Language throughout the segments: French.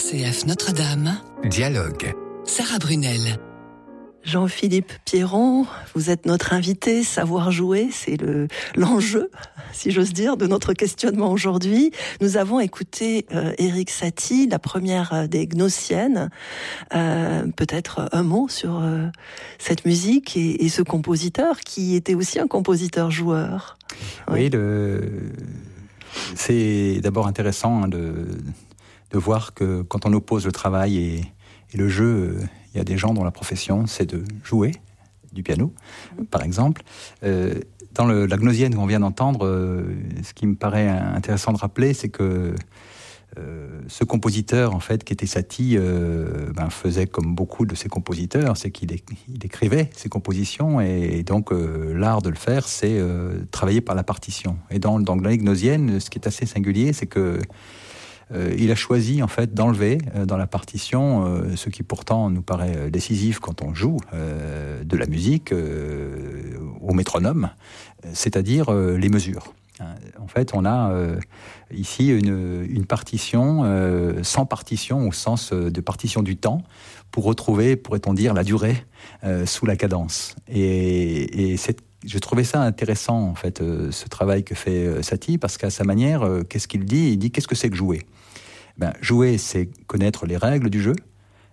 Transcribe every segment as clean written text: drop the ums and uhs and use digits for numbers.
RCF Notre-Dame. Dialogue. Sarah Brunel. Jean-Philippe Pierron, vous êtes notre invité. Savoir jouer, c'est l'enjeu, si j'ose dire, de notre questionnement aujourd'hui. Nous avons écouté Erik Satie, la première des Gnossiennes. Peut-être un mot sur cette musique et ce compositeur qui était aussi un compositeur-joueur. Oui, c'est d'abord intéressant de voir que quand on oppose le travail et le jeu, il y a des gens dont la profession, c'est de jouer du piano, par exemple. Dans la Gnosienne qu'on vient d'entendre, ce qui me paraît intéressant de rappeler, c'est que ce compositeur, en fait, qui était Satie, faisait comme beaucoup de ses compositeurs, c'est qu'il écrivait ses compositions, et donc l'art de le faire, c'est travailler par la partition. Et dans la Gnosienne, ce qui est assez singulier, c'est que il a choisi en fait d'enlever dans la partition ce qui pourtant nous paraît décisif quand on joue de la musique au métronome, c'est-à-dire les mesures. En fait, on a ici une partition sans partition au sens de partition du temps pour retrouver, pourrait-on dire, la durée sous la cadence. Et je trouvais ça intéressant, en fait, ce travail que fait Satie, parce qu'à sa manière, qu'est-ce qu'il dit ? Il dit, qu'est-ce que c'est que jouer ? Jouer, c'est connaître les règles du jeu,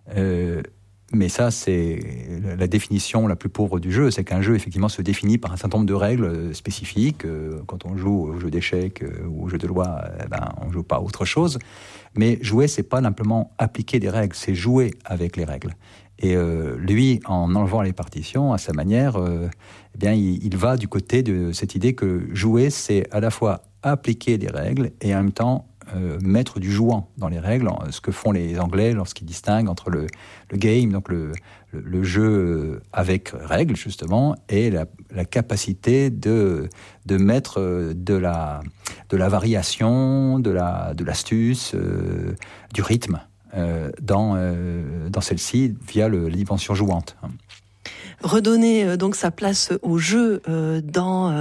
mais ça, c'est la définition la plus pauvre du jeu, c'est qu'un jeu, effectivement, se définit par un certain nombre de règles spécifiques. Quand on joue au jeu d'échecs ou au jeu de loi, on ne joue pas à autre chose. Mais jouer, c'est pas simplement appliquer des règles, c'est jouer avec les règles. Et lui, en enlevant les partitions, à sa manière, il va du côté de cette idée que jouer, c'est à la fois appliquer des règles et en même temps mettre du jouant dans les règles, ce que font les Anglais lorsqu'ils distinguent entre le game, donc le jeu avec règles justement, et la capacité de mettre de la variation, de l'astuce, du rythme dans celle-ci via la dimension jouante. Redonner donc sa place au jeu dans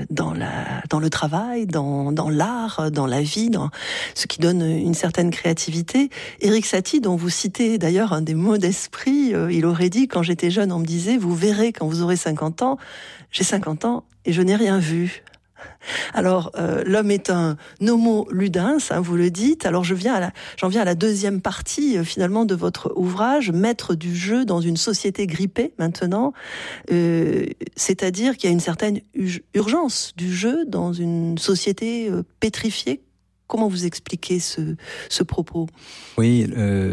le travail, dans l'art, dans la vie, dans ce qui donne une certaine créativité. Erik Satie, dont vous citez d'ailleurs un des mots d'esprit, il aurait dit, quand j'étais jeune, on me disait, vous verrez quand vous aurez 50 ans, j'ai 50 ans et je n'ai rien vu. Alors, l'homme est un homo ludens, vous le dites. Alors, j'en viens à la deuxième partie, finalement, de votre ouvrage, Maître du jeu dans une société grippée, maintenant. C'est-à-dire qu'il y a une certaine urgence du jeu dans une société pétrifiée. Comment vous expliquez ce propos ? Oui,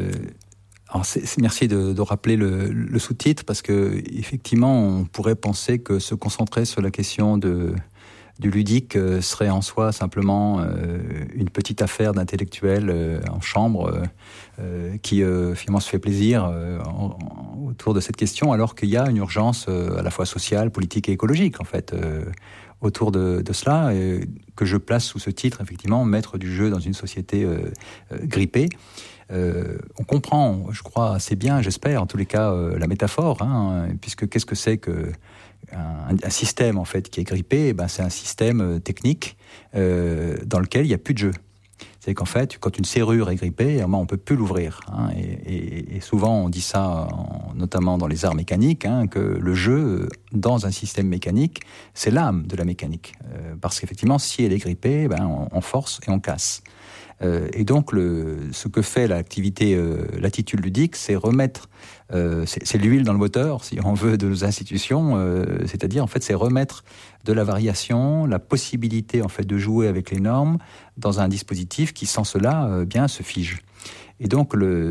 alors merci de rappeler le sous-titre, parce que effectivement, on pourrait penser que se concentrer sur la question du ludique serait en soi simplement une petite affaire d'intellectuel en chambre qui finalement se fait plaisir autour de cette question, alors qu'il y a une urgence à la fois sociale, politique et écologique en fait autour de cela, que je place sous ce titre effectivement, Maître du jeu dans une société grippée. On comprend, je crois assez bien, j'espère en tous les cas, la métaphore, puisque qu'est-ce que c'est que un système en fait qui est grippé, c'est un système technique dans lequel il n'y a plus de jeu. C'est qu'en fait, quand une serrure est grippée, on ne peut plus l'ouvrir. Et souvent, on dit ça, notamment dans les arts mécaniques, que le jeu, dans un système mécanique, c'est l'âme de la mécanique. Parce qu'effectivement, si elle est grippée, on force et on casse. Et donc, ce que fait l'activité l'attitude ludique, c'est remettre, c'est l'huile dans le moteur, si on veut, de nos institutions. C'est-à-dire, en fait, c'est remettre de la variation, la possibilité, en fait, de jouer avec les normes dans un dispositif qui, sans cela, se fige. Et donc,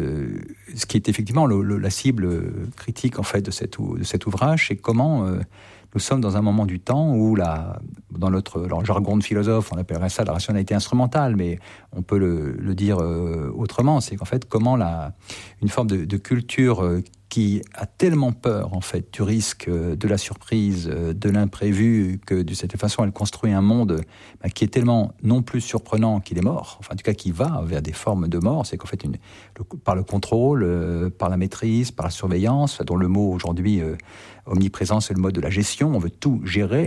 ce qui est effectivement la cible critique, en fait, de cet ouvrage, c'est comment nous sommes dans un moment du temps où, dans le jargon de philosophe, on appellerait ça la rationalité instrumentale, mais on peut le dire autrement, c'est qu'en fait, comment une forme de culture qui a tellement peur, en fait, du risque, de la surprise, de l'imprévu, que de cette façon, elle construit un monde qui est tellement non plus surprenant qu'il est mort, enfin, en tout cas, qui va vers des formes de mort. C'est qu'en fait, par le contrôle, par la maîtrise, par la surveillance, dont le mot aujourd'hui omniprésent, c'est le mode de la gestion, on veut tout gérer,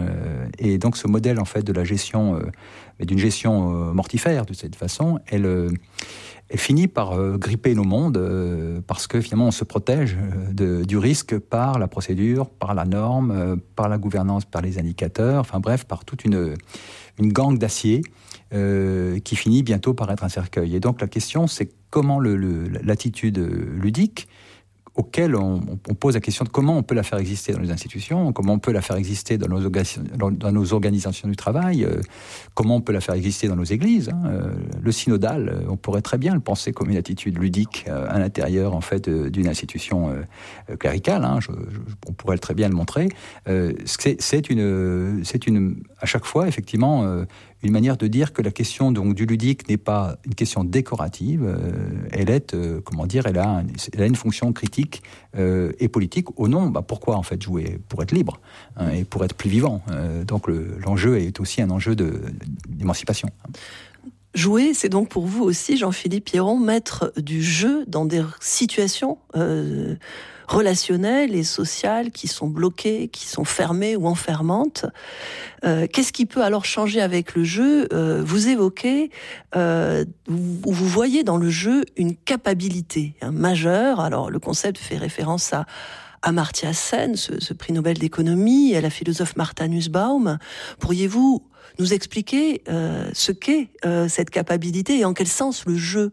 et donc ce modèle, en fait, de la gestion, mais d'une gestion mortifère, de cette façon, elle finit par gripper nos mondes parce que finalement on se protège du risque par la procédure, par la norme, par la gouvernance, par les indicateurs, enfin bref, par toute une gangue d'acier qui finit bientôt par être un cercueil. Et donc la question, c'est comment l'attitude ludique, auquel on pose la question de comment on peut la faire exister dans les institutions, comment on peut la faire exister dans nos organisations du travail, comment on peut la faire exister dans nos églises. Le synodal, on pourrait très bien le penser comme une attitude ludique à l'intérieur en fait d'une institution cléricale. On pourrait très bien le montrer. C'est à chaque fois effectivement une manière de dire que la question donc du ludique n'est pas une question décorative, elle est, elle a une fonction critique et politique au nom. Pourquoi en fait jouer? Pour être libre et pour être plus vivant. Donc l'enjeu est aussi un enjeu d'émancipation. Jouer, c'est donc pour vous aussi, Jean-Philippe Pierron, mettre du jeu dans des situations relationnelles et sociales qui sont bloquées, qui sont fermées ou enfermantes. Qu'est-ce qui peut alors changer avec le jeu? Vous évoquez, vous voyez dans le jeu une capacité majeure. Alors le concept fait référence à Amartya Sen, ce prix Nobel d'économie, et à la philosophe Martha Nussbaum. Pourriez-vous nous expliquer ce qu'est cette capacité et en quel sens le jeu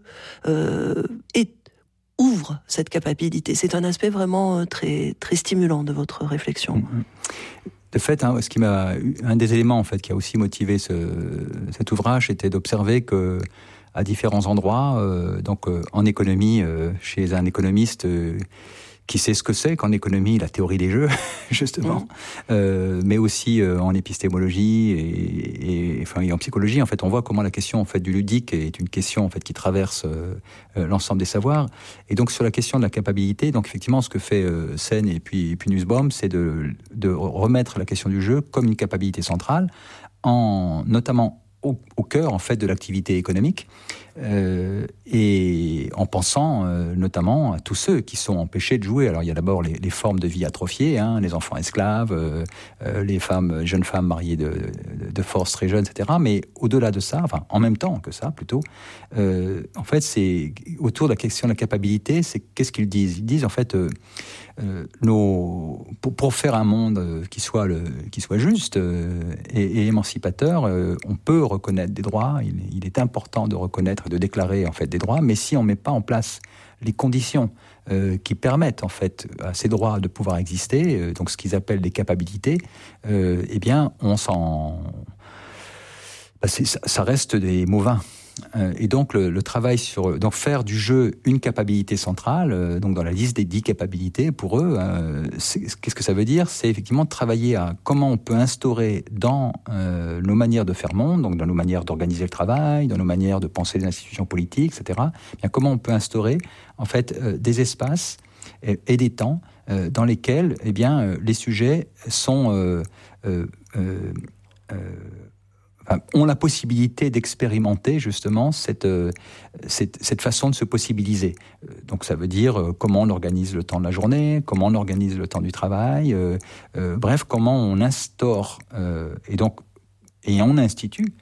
ouvre cette capacité? C'est un aspect vraiment très, très stimulant de votre réflexion. De fait, un des éléments en fait qui a aussi motivé cet ouvrage, c'était d'observer que à différents endroits, en économie, chez un économiste qui sait ce que c'est qu'en économie la théorie des jeux, justement, mais aussi en épistémologie et en psychologie. En fait, on voit comment la question en fait du ludique est une question en fait qui traverse l'ensemble des savoirs. Et donc sur la question de la capacité, donc effectivement, ce que fait Sen et puis Nussbaum, c'est de remettre la question du jeu comme une capacité centrale, notamment au cœur en fait de l'activité économique, et en pensant notamment à tous ceux qui sont empêchés de jouer. Alors il y a d'abord les formes de vie atrophiées, les enfants esclaves, les jeunes femmes mariées de force très jeunes, etc. Mais au-delà de ça, enfin en même temps que ça plutôt, en fait c'est autour de la question de la capacité, c'est qu'est-ce qu'ils disent? Ils disent en fait pour faire un monde qui soit juste et émancipateur, on peut reconnaître des droits. Il est important de reconnaître et de déclarer en fait des droits, mais si on met pas en place les conditions qui permettent en fait à ces droits de pouvoir exister, donc ce qu'ils appellent des capacités, eh bien ça reste des mots vains. Et donc le travail donc faire du jeu une capacité centrale, donc dans la liste des 10 capacités pour eux, qu'est-ce que ça veut dire? C'est effectivement de travailler à comment on peut instaurer dans nos manières de faire monde, donc dans nos manières d'organiser le travail, dans nos manières de penser les institutions politiques, etc. Bien, comment on peut instaurer en fait des espaces et des temps dans lesquels les sujets sont ont la possibilité d'expérimenter justement cette façon de se possibiliser. Donc ça veut dire comment on organise le temps de la journée, comment on organise le temps du travail, bref, comment on instaure et on institue,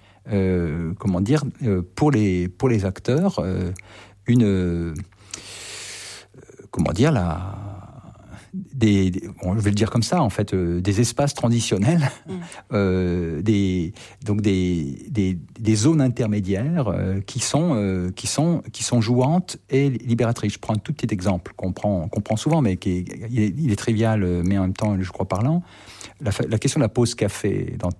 pour les acteurs, je vais le dire comme ça, en fait, des espaces transitionnels, des zones intermédiaires qui sont jouantes et libératrices. Je prends un tout petit exemple qu'on prend souvent, mais il est trivial, mais en même temps, je crois, parlant. La question de la pause café dans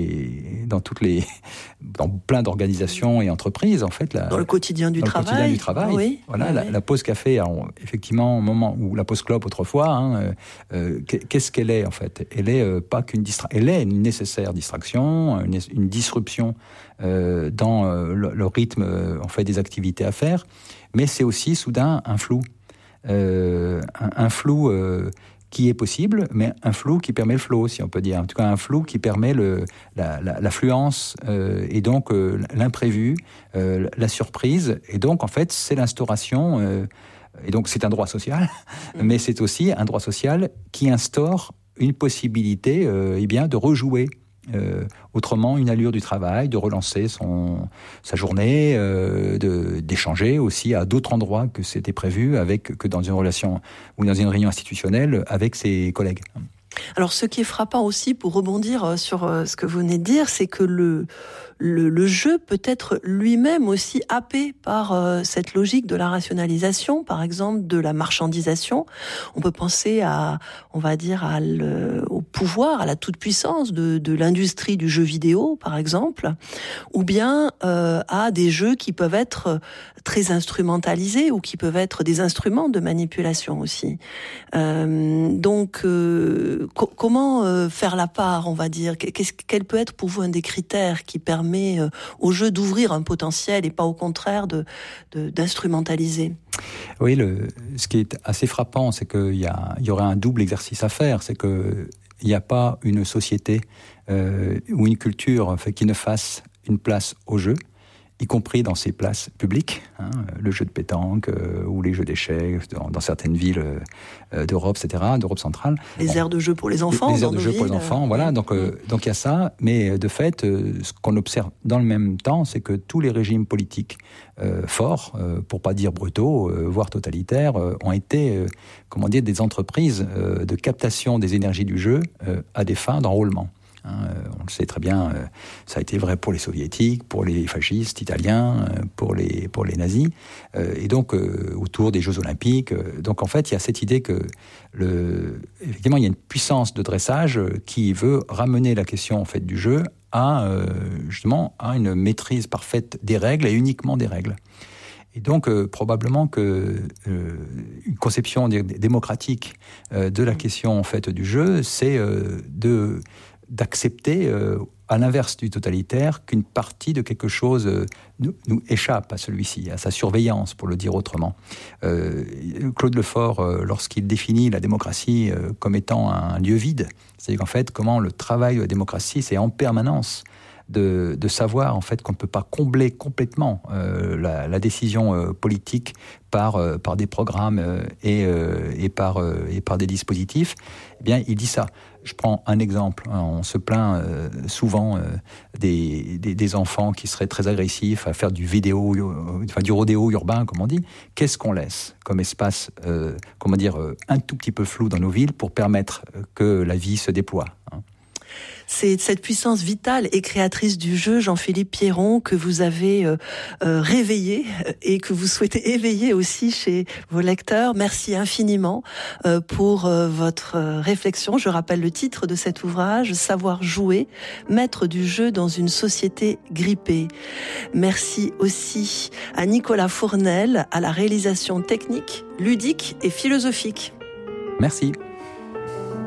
plein d'organisations et entreprises, en fait. Dans le quotidien du travail. Oui. Voilà, la pause café, effectivement, au moment où la pause clope autrefois, qu'est-ce qu'elle est, en fait? Elle est pas qu'une elle est une nécessaire distraction, une disruption dans le rythme, en fait, des activités à faire, mais c'est aussi, soudain, un flou. Un flou qui est possible, mais un flou qui permet le flow, si on peut dire. En tout cas, un flou qui permet l'affluence et donc l'imprévu, la surprise. Et donc, en fait, c'est l'instauration. Et donc, c'est un droit social, mais c'est aussi un droit social qui instaure une possibilité de rejouer autrement une allure du travail, de relancer sa journée, d'échanger aussi à d'autres endroits que c'était prévu, que dans une relation ou dans une réunion institutionnelle avec ses collègues. Alors, ce qui est frappant aussi, pour rebondir sur ce que vous venez de dire, c'est que le jeu peut être lui-même aussi happé par cette logique de la rationalisation, par exemple de la marchandisation. On peut penser on va dire, au pouvoir, à la toute-puissance de l'industrie du jeu vidéo, par exemple, ou bien à des jeux qui peuvent être très instrumentalisés ou qui peuvent être des instruments de manipulation aussi. Donc, comment faire la part, on va dire? Quel peut être pour vous un des critères qui permet au jeu d'ouvrir un potentiel et pas au contraire d'instrumentaliser? Oui, ce qui est assez frappant, c'est qu'il y aurait un double exercice à faire. C'est qu'il n'y a pas une société ou une culture qui ne fasse une place au jeu, y compris dans ces places publiques, le jeu de pétanque ou les jeux d'échecs dans certaines villes d'Europe, etc., d'Europe centrale. Les aires de jeu pour les enfants. Les aires de jeu pour les enfants, voilà. Donc il y a ça, mais de fait, ce qu'on observe dans le même temps, c'est que tous les régimes politiques forts, pour pas dire brutaux, voire totalitaires, ont été, des entreprises de captation des énergies du jeu à des fins d'enrôlement. On le sait très bien, ça a été vrai pour les soviétiques, pour les fascistes italiens, pour les nazis, et donc autour des Jeux olympiques. Donc en fait, il y a cette idée que effectivement, il y a une puissance de dressage qui veut ramener la question en fait du jeu à une maîtrise parfaite des règles et uniquement des règles. Et donc, probablement que une conception démocratique de la question en fait du jeu, c'est d'accepter, à l'inverse du totalitaire, qu'une partie de quelque chose nous échappe à celui-ci, à sa surveillance, pour le dire autrement. Claude Lefort, lorsqu'il définit la démocratie comme étant un lieu vide, c'est-à-dire qu'en fait, comment le travail de la démocratie, c'est en permanence de savoir en fait qu'on ne peut pas combler complètement la décision politique par des programmes et par des dispositifs. Eh bien, il dit ça. Je prends un exemple. On se plaint souvent des enfants qui seraient très agressifs à faire du rodéo urbain, comme on dit. Qu'est-ce qu'on laisse comme espace, un tout petit peu flou dans nos villes pour permettre que la vie se déploie, C'est cette puissance vitale et créatrice du jeu, Jean-Philippe Pierron, que vous avez réveillé et que vous souhaitez éveiller aussi chez vos lecteurs. Merci infiniment pour votre réflexion. Je rappelle le titre de cet ouvrage, Savoir jouer, maître du jeu dans une société grippée. Merci aussi à Nicolas Fournel, à la réalisation technique, ludique et philosophique. Merci.